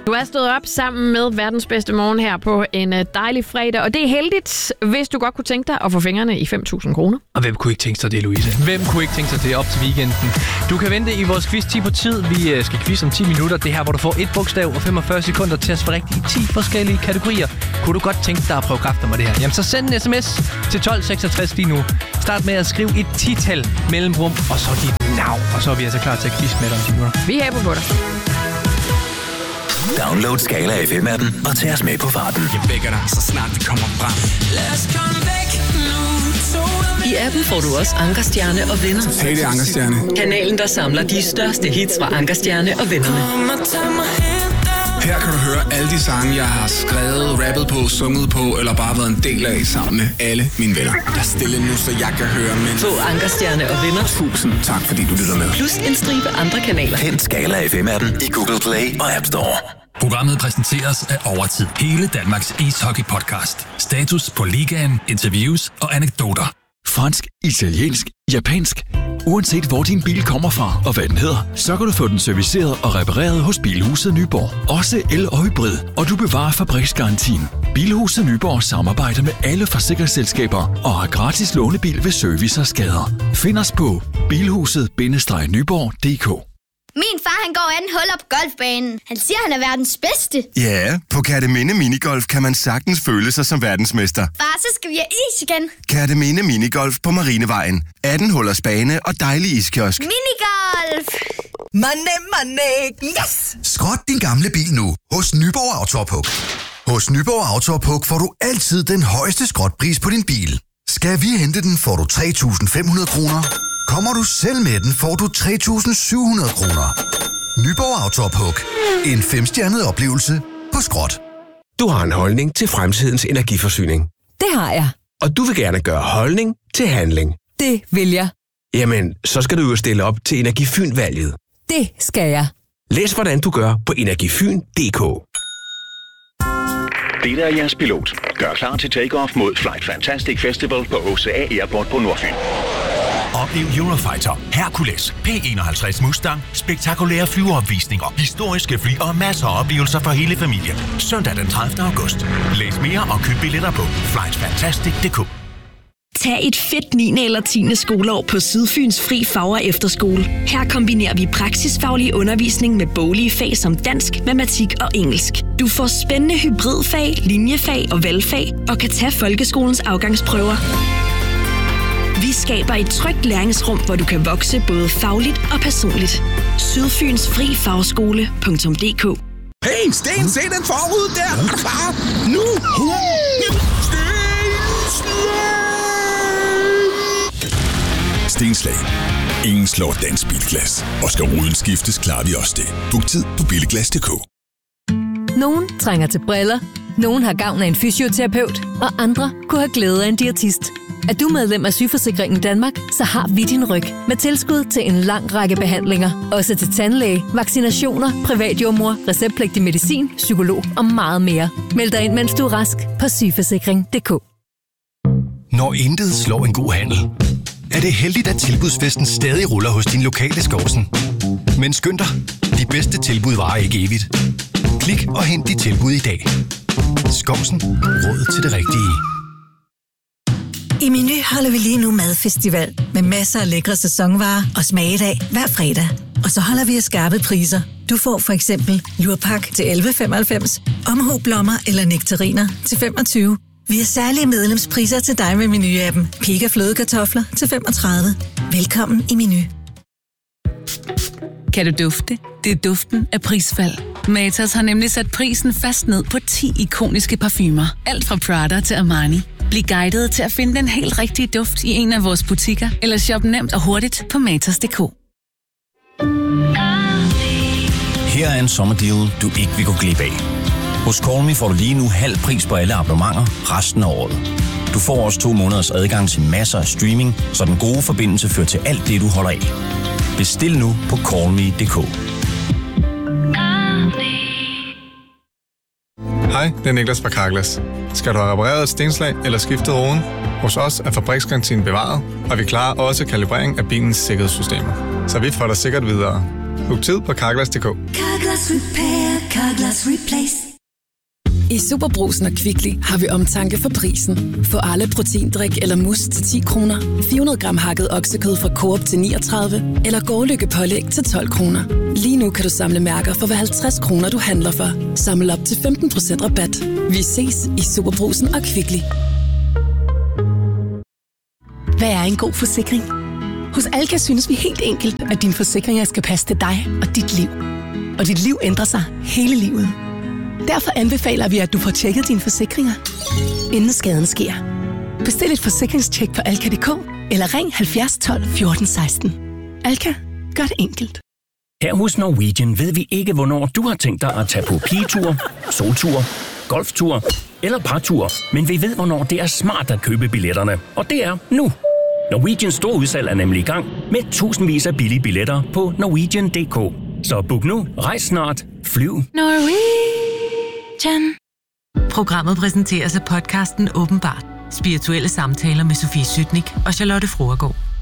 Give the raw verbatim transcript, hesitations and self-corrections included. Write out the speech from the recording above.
Du er stået op sammen med verdens bedste morgen her på en dejlig fredag, og det er heldigt, hvis du godt kunne tænke dig at få fingrene i fem tusind kroner. Og hvem kunne ikke tænke sig det, Louise? Hvem kunne ikke tænke sig det op til weekenden? Du kan vente i vores quiz ti på tid. Vi skal quiz om ti minutter. Det her, hvor du får et bogstav og femogfyrre sekunder til at svare rigtigt i ti forskellige kategorier. Kunne du godt tænke dig at prøve kræfter med det her? Jamen, så send en sms til tolv seksogtres lige nu. Start med at skrive et tital mellemrum, og så dit navn. Og så er vi altså klar til at quiz med dig om ti minutter. Vi er på dig. Download Skala F M-appen og tag os med på farten. Jeg vækker dig, så snart vi kommer frem. I appen får du også Ankerstjerne og venner. Hey, det er Ankerstjerne. Kanalen, der samler de største hits fra Ankerstjerne og vennerne. Her kan du høre alle de sange, jeg har skrevet, rappet på, sunget på, eller bare været en del af sammen med alle mine venner. Der er stille nu, så jeg kan høre, men... Få Ankerstjerne og venner. Tusind tak, fordi du lytter med. Plus en stribe andre kanaler. Hent Skala F M-appen i Google Play og App Store. Programmet præsenteres af Overtid. Hele Danmarks ishockey-podcast. Status på ligaen, interviews og anekdoter. Fransk, italiensk, japansk. Uanset hvor din bil kommer fra og hvad den hedder, så kan du få den serviceret og repareret hos Bilhuset Nyborg. Også el- og hybrid, og du bevarer fabriksgarantien. Bilhuset Nyborg samarbejder med alle forsikringsselskaber og har gratis lånebil ved service og skader. Find os på bilhuset bindestreg nyborg punktum d k. Min far, han går anden hul op golfbanen. Han siger, han er verdens bedste. Ja, på Kærteminde Minigolf kan man sagtens føle sig som verdensmester. Far, så skal vi have is igen. Kærteminde Minigolf på Marinevejen. atten hullers bane og dejlig iskiosk. Minigolf! Money, money, yes! Skrot din gamle bil nu hos Nyborg Autopuk. Hos Nyborg Autopuk får du altid den højeste skrotpris på din bil. Skal vi hente den, får du tre tusind fem hundrede kroner. Kommer du selv med den, får du tre tusind syv hundrede kroner. Nyborg Autopuk. En femstjernet oplevelse på skrot. Du har en holdning til fremtidens energiforsyning. Det har jeg. Og du vil gerne gøre holdning til handling. Det vil jeg. Jamen, så skal du jo stille op til Energifyn-valget. Det skal jeg. Læs, hvordan du gør på energifyn punktum d k. Det er jeres pilot. Gør klar til take-off mod Flight Fantastic Festival på O C A Airport på Nordfyn. Oplev Eurofighter, Hercules, P enoghalvtreds Mustang, spektakulære flyveopvisninger, historiske fly og masser af oplevelser for hele familien. Søndag den tredivte august. Læs mere og køb billetter på flight fantastic punktum d k. Tag et fedt niende eller tiende skoleår på Sydfyns Fri Fag- og Efterskole. Her kombinerer vi praksisfaglig undervisning med boglige fag som dansk, matematik og engelsk. Du får spændende hybridfag, linjefag og valgfag og kan tage folkeskolens afgangsprøver. Vi skaber et trygt læringsrum, hvor du kan vokse både fagligt og personligt. Sydfyns Fri Fagskole punktum d k. Hey, Sten, se den forud der! Er du klar? Nu! Stenslag. Ingen slår dansk bilglas. Og skal ruden skiftes, klarer vi også det. Book tid på billiglas punktum d k. Nogen trænger til briller, nogen har gavn af en fysioterapeut, og andre kunne have glæde af en diætist. Er du medlem af Sygeforsikringen Danmark, så har vi din ryg med tilskud til en lang række behandlinger. Også til tandlæge, vaccinationer, privatjordmor, receptpligtig medicin, psykolog og meget mere. Meld dig ind, mens du er rask på sygeforsikring punktum d k. Når intet slår en god handel, er det heldigt, at tilbudsfesten stadig ruller hos din lokale Skovsen. Men skynd dig, de bedste tilbud varer ikke evigt. Klik og hent dit tilbud i dag. Skovsen. Råd til det rigtige. I Meny holder vi lige nu madfestival med masser af lækre sæsonvarer og smagedag hver fredag. Og så holder vi af skarpe priser. Du får for eksempel lurpak til elleve femoghalvfems, omhublommer eller nektariner til femogtyve. Vi har særlige medlemspriser til dig med Meny-appen. Pika flødekartofler til femogtredive. Velkommen i Meny. Kan du dufte? Det er duften af prisfald. Matas har nemlig sat prisen fast ned på ti ikoniske parfumer. Alt fra Prada til Armani. Bliv guidet til at finde den helt rigtige duft i en af vores butikker, eller shop nemt og hurtigt på matas punktum d k. Her er en sommerdeal, du ikke vil gå glip af. Hos Call Me får du lige nu halv pris på alle abonnementer resten af året. Du får også to måneders adgang til masser af streaming, så den gode forbindelse fører til alt det, du holder af. Bestil nu på call me punktum d k. Hej, det er Niklas fra Carglass. Skal du have repareret et stenslag eller skiftet roden? Hos os er fabriksgarantien bevaret, og vi klarer også kalibrering af bilens sikkerhedssystemer. Så vi får dig sikkert videre. Book tid på carglass punktum d k. Carglass Repair, Carglass Replace. I Superbrugsen og Kvickly har vi omtanke for prisen. Få alle proteindrik eller mus til ti kroner, fire hundrede gram hakket oksekød fra Coop til niogtredive, eller Gårlykke pålæg til tolv kroner. Lige nu kan du samle mærker for hver halvtreds kroner, du handler for. Samle op til femten procent rabat. Vi ses i Superbrugsen og Kvickly. Hvad er en god forsikring? Hos Alka synes vi helt enkelt, at dine forsikringer skal passe til dig og dit liv. Og dit liv ændrer sig hele livet. Derfor anbefaler vi, at du får tjekket dine forsikringer, inden skaden sker. Bestil et forsikringstjek på alka punktum d k eller ring halvfjerds tolv fjorten seksten. Alka, gør det enkelt. Her hos Norwegian ved vi ikke, hvornår du har tænkt dig at tage på pigetur, soltur, golftur eller partur, men vi ved, hvornår det er smart at købe billetterne. Og det er nu. Norwegians store udsalg er nemlig i gang med tusindvis af billige billetter på norwegian punktum d k. Så book nu, rejs snart, flyv. Norwegian. Programmet præsenteres af podcasten Åbenbart. Spirituelle samtaler med Sofie Sytnik og Charlotte Froergaard.